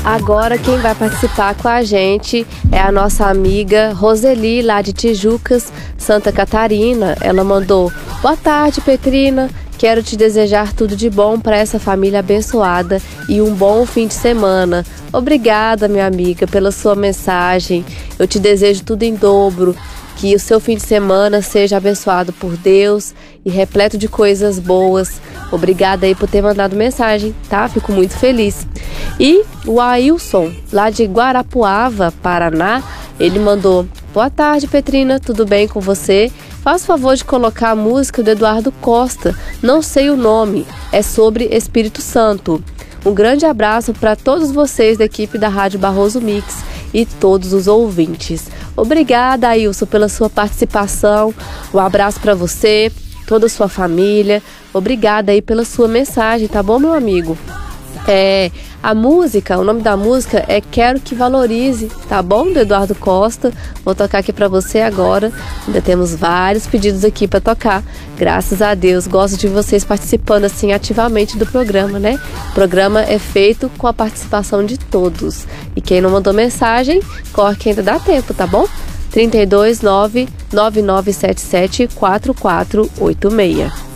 Agora quem vai participar com a gente é a nossa amiga Roseli, lá de Tijucas, Santa Catarina. Ela mandou: boa tarde, Petrina. Quero te desejar tudo de bom para essa família abençoada e um bom fim de semana. Obrigada, minha amiga, pela sua mensagem. Eu te desejo tudo em dobro. Que o seu fim de semana seja abençoado por Deus e repleto de coisas boas. Obrigada aí por ter mandado mensagem, tá? Fico muito feliz. E o Ailson, lá de Guarapuava, Paraná, ele mandou: boa tarde, Petrina, tudo bem com você? Faz o favor de colocar a música do Eduardo Costa, não sei o nome, é sobre Espírito Santo. Um grande abraço para todos vocês da equipe da Rádio Barroso Mix e todos os ouvintes. Obrigada, Ailson, pela sua participação. Um abraço para você, toda a sua família. Obrigada aí pela sua mensagem, tá bom, meu amigo? A música, o nome da música é Quero Que Valorize, tá bom? Do Eduardo Costa. Vou tocar aqui pra você agora. Ainda temos vários pedidos aqui pra tocar. Graças a Deus, gosto de vocês participando assim ativamente do programa, né? O programa é feito com a participação de todos. E quem não mandou mensagem, corre que ainda dá tempo, tá bom? 329-9977-4486.